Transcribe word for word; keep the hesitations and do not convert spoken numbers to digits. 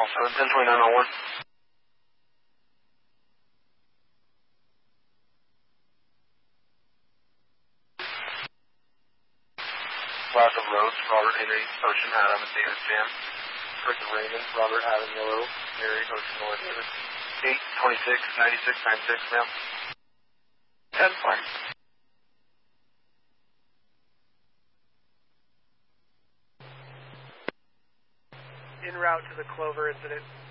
seven, ten twenty-nine oh one. South of Rhodes, Robert Henry, Ocean Adam, and David Jam. First of Raymond, Robert Adam Yellow, Mary, Ocean North, David. eight twenty-six ninety-six ninety-six, ma'am. ten fine. En route to the Clover incident.